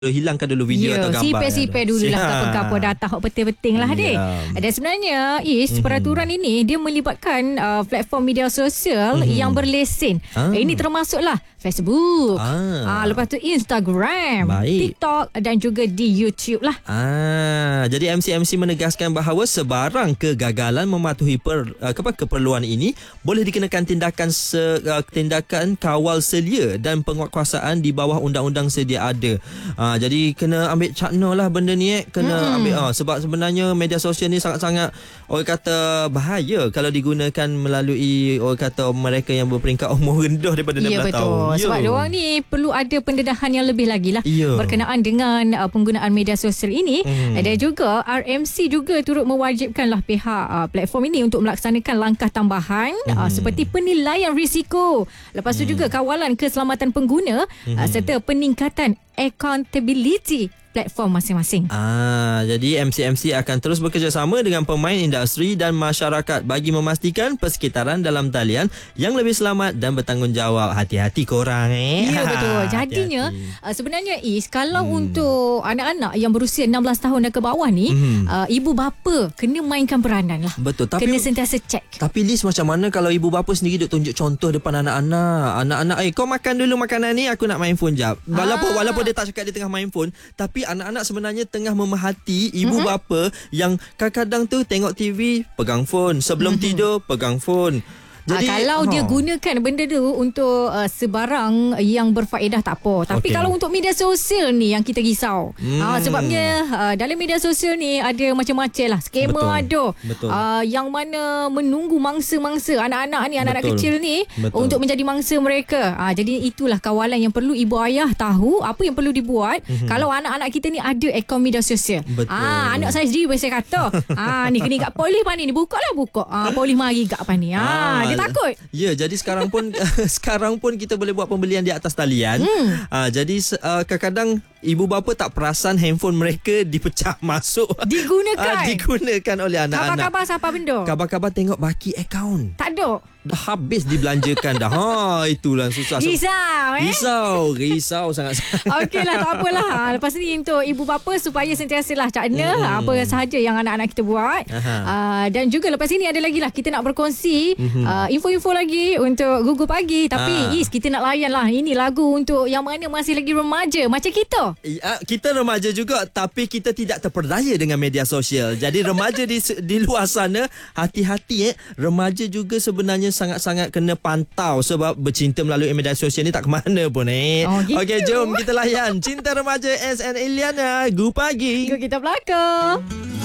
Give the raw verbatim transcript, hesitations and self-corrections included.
hilangkan dulu video yeah, atau gambar. Sipir-sipir dulu lah tak apa-apa data hok penting-penting lah adik. Yeah. Dan sebenarnya Is, mm-hmm. peraturan ini dia melibatkan uh, platform media sosial mm-hmm. yang berlesen. Ah. Ini termasuklah Facebook, ah. Ah, lepas tu Instagram, Baik. TikTok dan juga di YouTube lah. Ah, jadi M C M C menegaskan bahawa sebarang kegagalan mematuhi per, uh, keperluan ini boleh dikenakan tindakan se, uh, tindakan kawal selia dan penguatkuasaan di bawah undang-undang sedia ada. Uh, jadi kena ambil cakna lah benda ni eh. Kena hmm. ambil uh, sebab sebenarnya media sosial ni sangat-sangat orang kata bahaya kalau digunakan melalui orang kata mereka yang berperingkat umur rendah daripada enam belas ya, tahun. Ya, sebab diorang ni perlu ada pendedahan yang lebih lagi lah ya. berkenaan dengan uh, penggunaan media sosial ini. Hmm. Dan juga R M C juga turut mewajibkanlah pihak uh, platform ini untuk melaksanakan langkah tambahan hmm. uh, seperti penilaian risiko. Lepas tu hmm. juga kawalan keselamatan pengguna hmm. uh, serta peningkatan accountability platform masing-masing. Ah, jadi M C M C akan terus bekerjasama dengan pemain industri dan masyarakat bagi memastikan persekitaran dalam talian yang lebih selamat dan bertanggungjawab. Hati-hati korang eh. Ya betul. Jadinya uh, sebenarnya Is, kalau hmm. untuk anak-anak yang berusia enam belas tahun dan ke bawah ni, hmm. uh, ibu bapa kena mainkan peranan lah. Betul. Tapi, kena sentiasa cek. Tapi Liz, macam mana kalau ibu bapa sendiri duk tunjuk contoh depan anak-anak? Anak-anak, eh kau makan dulu makanan ni, aku nak main phone jap. Walaupun, ah. walaupun dia tak cakap dia tengah main phone, tapi anak-anak sebenarnya tengah memahati ibu mm-hmm. bapa yang kadang-kadang tu tengok T V, pegang phone. Sebelum mm-hmm. tidur, pegang phone. Jadi, ha, kalau ha. dia gunakan benda tu untuk uh, sebarang yang berfaedah tak apa. Tapi okay. kalau untuk media sosial ni yang kita risau. Hmm. Ha, sebabnya uh, dalam media sosial ni ada macam-macam lah. Skamer ada. Uh, yang mana menunggu mangsa-mangsa anak-anak ni, anak-anak Betul. kecil ni Betul. untuk menjadi mangsa mereka. Ha, jadi itulah kawalan yang perlu ibu ayah tahu apa yang perlu dibuat mm-hmm. kalau anak-anak kita ni ada akaun media sosial. Ha, anak saya sendiri biasa kata, ha, ni kena kat polis pani ni. Buka lah buka. Ha, polis mari kat pani. Ha, dia takut. Ya, jadi sekarang pun sekarang pun kita boleh buat pembelian di atas talian. Hmm. Uh, jadi uh, kadang-kadang ibu bapa tak perasan handphone mereka dipecah masuk. Digunakan. Uh, digunakan oleh anak-anak. Khabar-khabar siapa benda? Khabar-khabar tengok baki akaun. Tak ada. Dah habis dibelanjakan dah. Ha, itulah susah. Risau eh? Risau, risau sangat. Okeylah, tak apalah. Lepas ni untuk ibu bapa supaya sentiasalah cakna hmm. apa sahaja yang anak-anak kita buat. Uh, dan juga lepas ini ada lagi lah kita nak berkongsi hmm. uh, info-info lagi untuk Gugu Pagi. Tapi ha. Is, kita nak layan lah. Ini lagu untuk yang mana masih lagi remaja macam kita. Ya, kita remaja juga, tapi kita tidak terperdaya dengan media sosial. Jadi remaja di di luar sana, hati-hati eh. Remaja juga sebenarnya sangat-sangat kena pantau sebab bercinta melalui media sosial ni tak ke mana pun eh. Oh, gitu. Okey, jom kita layan Cinta Remaja S N Iliana. Gu Pagi. Gu kita belakang.